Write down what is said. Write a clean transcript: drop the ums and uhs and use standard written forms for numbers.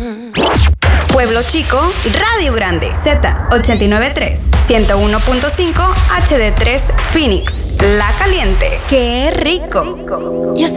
Pueblo Chico, Radio Grande, Z89.3, 101.5, HD3, Phoenix, La Caliente. ¡Qué rico! Yo sé